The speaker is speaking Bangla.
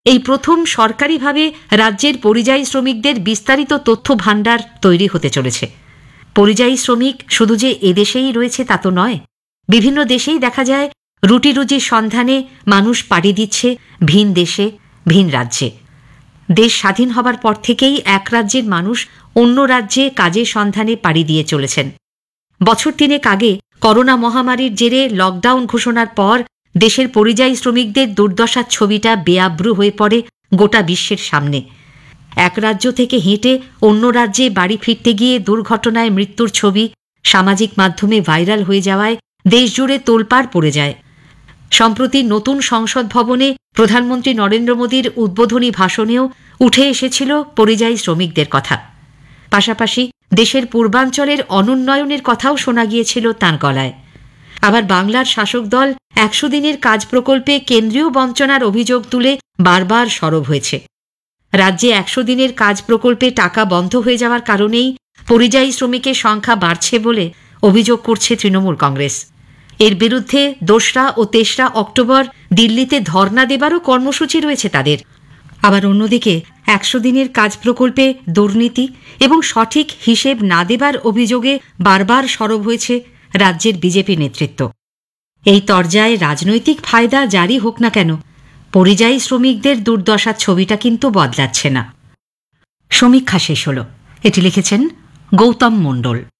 এই প্রথম সরকারিভাবে রাজ্যের পরিযায়ী শ্রমিকদের বিস্তারিত তথ্য ভাণ্ডার তৈরি হতে চলেছে। পরিযায়ী শ্রমিক শুধু যে এদেশেই রয়েছে তা তো নয়, বিভিন্ন দেশেই দেখা যায় রুটি রুজির সন্ধানে মানুষ পাড়ি দিচ্ছে ভিন দেশে, ভিন রাজ্যে। দেশ স্বাধীন হবার পর থেকেই এক রাজ্যের মানুষ অন্য রাজ্যে কাজের সন্ধানে পাড়ি দিয়ে চলেছেন। বছর তিনেক আগে করোনা মহামারীর জেরে লকডাউন ঘোষণার পর দেশের পরিযায়ী শ্রমিকদের দুর্দশার ছবিটা বেআব্রু হয়ে পড়ে গোটা বিশ্বের সামনে। এক রাজ্য থেকে হেঁটে অন্য রাজ্যে বাড়ি ফিরতে গিয়ে দুর্ঘটনায় মৃত্যুর ছবি সামাজিক মাধ্যমে ভাইরাল হয়ে যাওয়ায় দেশজুড়ে তোলপাড় পড়ে যায়। সম্প্রতি নতুন সংসদ ভবনে প্রধানমন্ত্রী নরেন্দ্র মোদীর উদ্বোধনী ভাষণেও উঠে এসেছিল পরিযায়ী শ্রমিকদের কথা। পাশাপাশি দেশের পূর্বাঞ্চলের অনুন্নয়নের কথাও শোনা গিয়েছিল তাঁর গলায়। আবার বাংলার শাসক দল ১০০ দিনের কাজ প্রকল্পে কেন্দ্রীয় বঞ্চনার অভিযোগ তুলে বারবার সরব হয়েছে। রাজ্যে ১০০ দিনের কাজ প্রকল্পে টাকা বন্ধ হয়ে যাওয়ার কারণেই পরিযায়ী শ্রমিকের সংখ্যা বাড়ছে বলে অভিযোগ করছে তৃণমূল কংগ্রেস। এর বিরুদ্ধে ২রা ও ৩রা অক্টোবর দিল্লিতে ধর্ণা দেবারও কর্মসূচি রয়েছে তাদের। আবার অন্যদিকে ১০০ দিনের কাজ প্রকল্পে দুর্নীতি এবং সঠিক হিসেব না দেবার অভিযোগে বারবার সরব হয়েছে রাজ্যের বিজেপি নেতৃত্ব। এই তরজায় রাজনৈতিক ফায়দা জারি হোক না কেন, পরিযায়ী শ্রমিকদের দুর্দশার ছবিটা কিন্তু বদলাচ্ছে না। সমীক্ষা শেষ হল। এটি লিখেছেন গৌতম মণ্ডল।